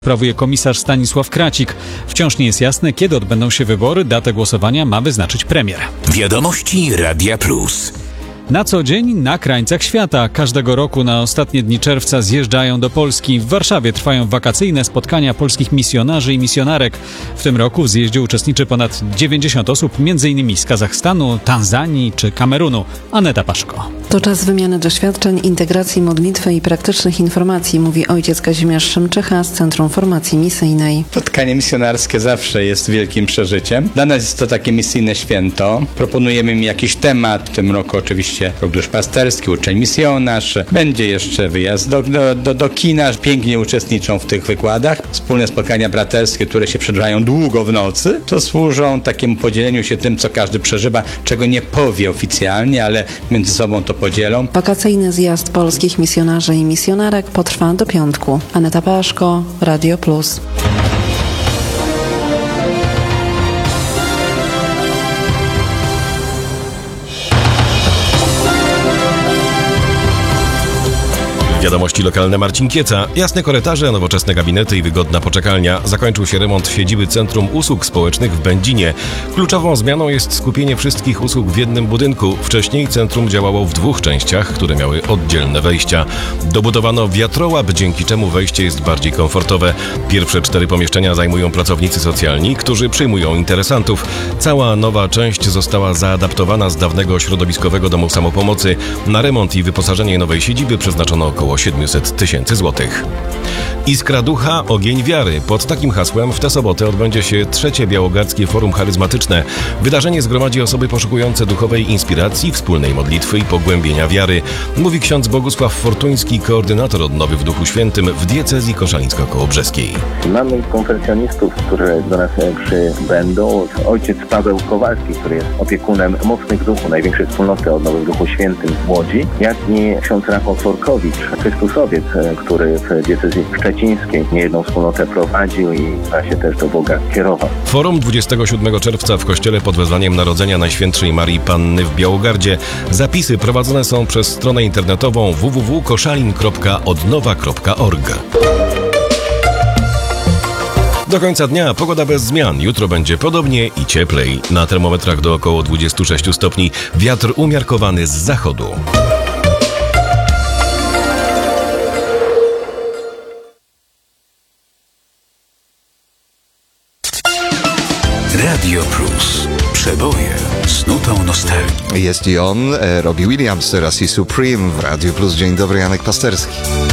Sprawuje komisarz Stanisław Kracik. Wciąż nie jest jasne, kiedy odbędą się wybory. Datę głosowania ma wyznaczyć premier. Wiadomości Radia Plus. Na co dzień na krańcach świata. Każdego roku na ostatnie dni czerwca zjeżdżają do Polski. W Warszawie trwają wakacyjne spotkania polskich misjonarzy i misjonarek. W tym roku w zjeździe uczestniczy ponad 90 osób, m.in. z Kazachstanu, Tanzanii czy Kamerunu. Aneta Paszko. To czas wymiany doświadczeń, integracji modlitwy i praktycznych informacji, mówi ojciec Kazimierz Szymczycha z Centrum Formacji Misyjnej. Spotkanie misjonarskie zawsze jest wielkim przeżyciem. Dla nas jest to takie misyjne święto. Proponujemy im jakiś temat. W tym roku oczywiście rok duszpasterski, uczeń misjonarz. Będzie jeszcze wyjazd do kina. Pięknie uczestniczą w tych wykładach. Wspólne spotkania braterskie, które się przedłużają długo w nocy, to służą takiemu podzieleniu się tym, co każdy przeżywa, czego nie powie oficjalnie, ale między sobą to podzielą. Wakacyjny zjazd polskich misjonarzy i misjonarek potrwa do piątku. Aneta Paszko, Radio Plus. Wiadomości lokalne Marcin Kieca. Jasne korytarze, nowoczesne gabinety i wygodna poczekalnia. Zakończył się remont siedziby Centrum Usług Społecznych w Będzinie. Kluczową zmianą jest skupienie wszystkich usług w jednym budynku. Wcześniej centrum działało w dwóch częściach, które miały oddzielne wejścia. Dobudowano wiatrołap, dzięki czemu wejście jest bardziej komfortowe. Pierwsze 4 pomieszczenia zajmują pracownicy socjalni, którzy przyjmują interesantów. Cała nowa część została zaadaptowana z dawnego środowiskowego domu samopomocy. Na remont i wyposażenie nowej siedziby przeznaczono około 700 000 złotych. Iskra Ducha, Ogień Wiary. Pod takim hasłem w tę sobotę odbędzie się 3. Białogardzkie Forum Charyzmatyczne. Wydarzenie zgromadzi osoby poszukujące duchowej inspiracji, wspólnej modlitwy i pogłębienia wiary. Mówi ksiądz Bogusław Fortuński, koordynator Odnowy w Duchu Świętym w diecezji koszalińsko-kołobrzeskiej. Mamy konferencjonistów, którzy do nas przybędą. Ojciec Paweł Kowalski, który jest opiekunem Mocnych w Duchu, największej wspólnoty Odnowy w Duchu Świętym w Łodzi, jak i ksiądz Rafał Forkowicz, Chrystusowiec, który w diecezji szczecińskiej niejedną wspólnotę prowadził i się też do Boga kierował. Forum 27 czerwca w kościele pod wezwaniem Narodzenia Najświętszej Marii Panny w Białogardzie. Zapisy prowadzone są przez stronę internetową www.koszalin.odnowa.org. Do końca dnia pogoda bez zmian. Jutro będzie podobnie i cieplej. Na termometrach do około 26 stopni. Wiatr umiarkowany z zachodu. Radio Plus. Przeboje z nutą nostalgii. Jest i on, Robbie Williams, teraz i Supreme w Radio Plus. Dzień dobry, Janek Pasterski.